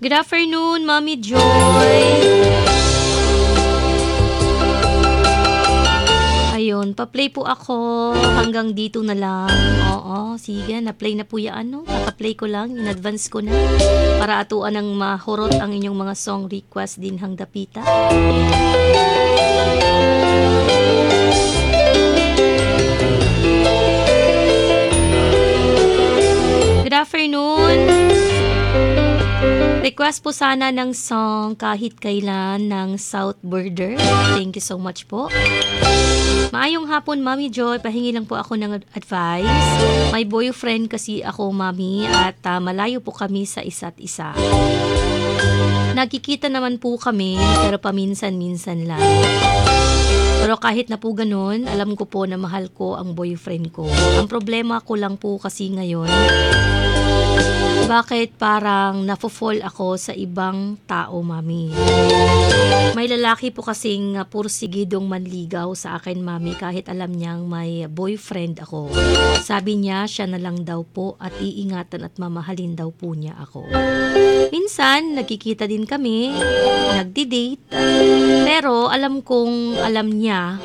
Good afternoon, Mommy Joy. Ayun, pa-play po ako hanggang dito na lang. Oo, sige, na-play na po yan. Kaka-play ko lang, in advance ko na. Para atuan ng mahurot ang inyong mga song request din hang dapita. Good afternoon. Request po sana ng song Kahit Kailan ng South Border. Thank you so much po. Maayong hapon, Mami Joy. Pahingi lang po ako ng advice. May boyfriend kasi ako, Mami, at malayo po kami sa isa't isa. Nagkikita naman po kami, pero paminsan-minsan lang. Pero kahit na po ganun, alam ko po na mahal ko ang boyfriend ko. Ang problema ko lang po kasi ngayon, bakit parang nafo-fall ako sa ibang tao, Mami? May lalaki po kasing pursigidong manligaw sa akin, Mami, kahit alam niyang may boyfriend ako. Sabi niya, siya na lang daw po at iingatan at mamahalin daw po niya ako. Minsan, nagkikita din kami, nagdi-date, pero alam kong alam niya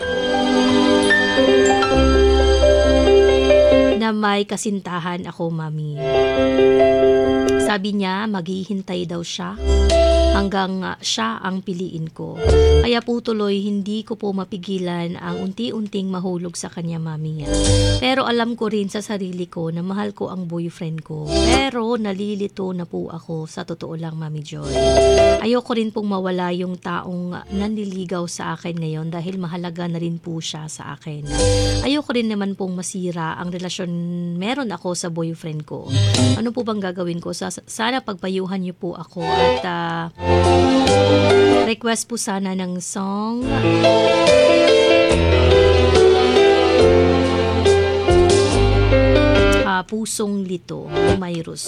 na may kasintahan ako, Mami. Sabi niya, maghihintay daw siya hanggang siya ang piliin ko. Kaya po tuloy, hindi ko po mapigilan ang unti-unting mahulog sa kanya, Mami. Pero alam ko rin sa sarili ko na mahal ko ang boyfriend ko. Pero nalilito na po ako sa totoo lang, Mami Joy. Ayoko rin pong mawala yung taong nanliligaw sa akin ngayon dahil mahalaga na rin po siya sa akin. Ayoko rin naman pong masira ang relasyon meron ako sa boyfriend ko. Ano po bang gagawin ko? Sana pagpayuhan niyo po ako at request po sana ng song Pusong Lito, Mayrus.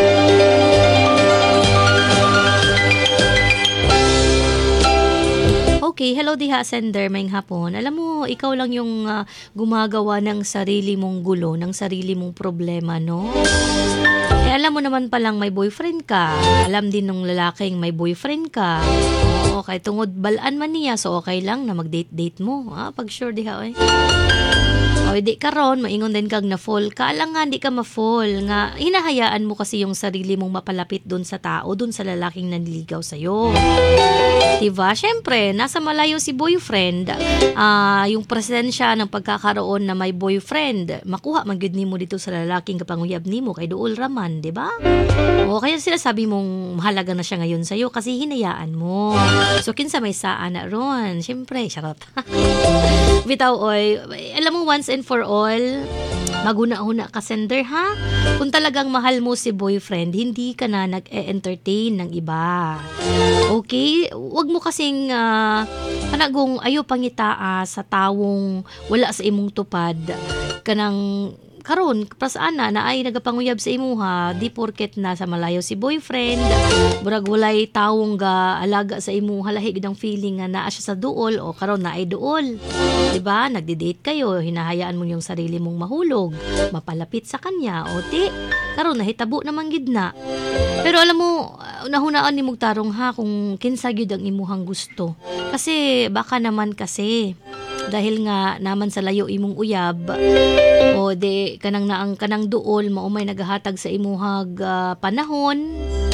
Okay, hello diha sender, maing hapon. Alam mo, ikaw lang yung gumagawa ng sarili mong gulo, ng sarili mong problema, no? Alam mo naman palang may boyfriend ka. Alam din ng lalaking may boyfriend ka. Okay, tungod balaan man niya, so okay lang na mag-date-date mo. Pag sure diha, oy. O, di ka ron, maingon din kag na-fall ka. Alang nga, di ka ma-fall. Nga, hinahayaan mo kasi yung sarili mong mapalapit dun sa tao, dun sa lalaking nanliligaw sa'yo. Diba? Siyempre, nasa malayo si boyfriend. Yung presensya ng pagkakaroon na may boyfriend, makuha man gyud nimo dito sa lalaking kapanguyab nimo kay duol raman, diba? O, kaya sila sabi mong mahalaga na siya ngayon sa'yo kasi hinayaan mo. So, kinsa may saan na ron. Siyempre, charot. Bitaw, oy, alam mo, once and for all, maguna-una ka sender, ha? Kung talagang mahal mo si boyfriend, hindi ka na nag-e-entertain ng iba. Okay? Huwag mo kasing kanagong ayo pangitaa sa tawong wala sa imong tupad kanang karon prasaan na ay nagapanguyab sa imuha di porket na sa malayo si boyfriend burag walay tawong ga alaga sa imuha lahi gid ang feeling nga naa siya sa duol o karon na ay duol, di ba? Nagde-date kayo, hinahayaan mo yung sarili mong mahulog, mapalapit sa kanya o ti karon nahitabo naman gid na. Pero alam mo, nahunaan ni mong tarong ha kung kinsa gyud ang imuhang gusto, kasi baka naman kasi dahil nga naman sa layo imong uyab o de kanang naang kanang duol mao may nagahatag sa imuhag panahon,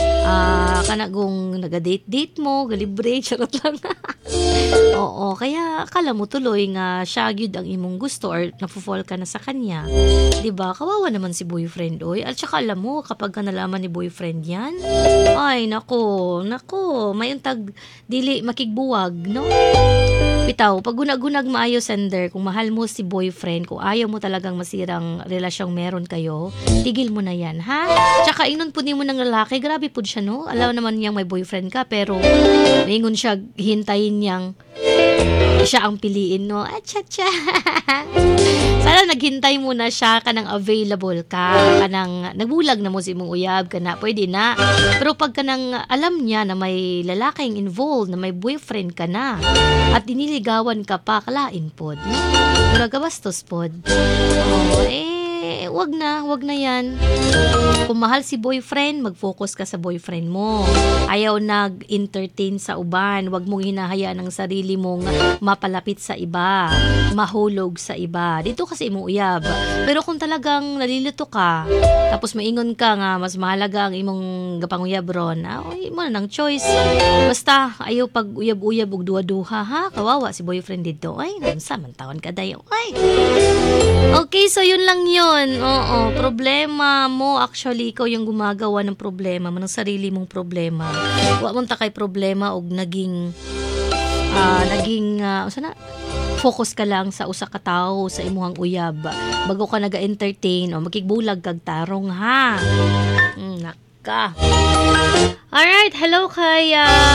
kanagong naga-date mo galibre charot lang. Oo, kaya akala mo tuloy nga siya gyud ang imong gusto or nafo-fall ka na sa kanya, di ba? Kawawa naman si boyfriend, oy. At saka alam mo kapag ka nalaman ni boyfriend yan, ay nako may untag dili makigbuwag, no? Bitaw, pag gunag-gunag maayo sender, kung mahal mo si boyfriend, kung ayaw mo talagang masirang relasyong meron kayo, tigil mo na yan, ha? Tsaka inon po mo ng lalaki, grabe po siya, no? Alam naman niyang may boyfriend ka, pero ingon siya, hintayin niyang siya ang piliin, no? Cha-cha. Sana naghintay muna siya kanang available ka, kanang nagbulag na mo si mong uyab ka na, pwede na. Pero pag kanang alam niya na may lalaking involved, na may boyfriend ka na, at diniligawan ka pa, kalain pod. Mura gabastos pod. wag na yan. Kung mahal si boyfriend, mag-focus ka sa boyfriend mo. Ayaw nag-entertain sa uban. Wag mong hinahayaan ang sarili mong mapalapit sa iba, mahulog sa iba. Dito kasi imong uyab. Pero kung talagang nalilito ka, tapos maingon ka nga, mas mahalaga ang imong gapanguyab ron, ay mo na ng choice. Basta, ayaw pag uyab-uyab og duha-duha, ha? Kawawa si boyfriend dito. Ay, nansa, mantawan ka dayo. Ay. Okay, so yun lang yun. Oo, problema mo. Actually, ikaw yung gumagawa ng problema mo, ng sarili mong problema. Wa mo ta kay problema og naging focus ka lang sa usa ka tawo sa imuhang uyab bago ka naga-entertain o makigbulag kag tarong, ha. Naka. Alright, hello kay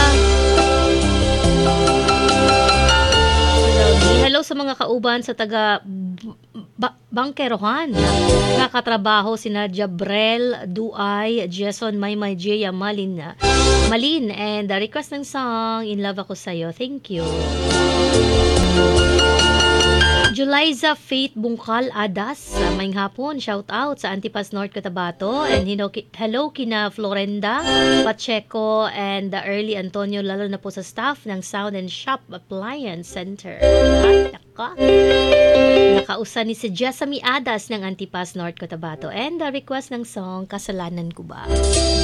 hello sa mga kauban sa taga Bangkerohan. Nakatrabaho sina Jabrel, Duay, Jason, Maymay, Jaya, Malin, and the request ng song, In Love Ako Sa'yo. Thank you. Juliza Faith Bungkal Adas, maying hapon, shout out sa Antipas North Cotabato, and hello kina Florenda Pacheco and the early Antonio, lalo na po sa staff ng Sound and Shop Appliance Center. Ay, nakausa ni si Jessamy Adas ng Antipas North Cotabato, and the request ng song, Kasalanan Ko Ba.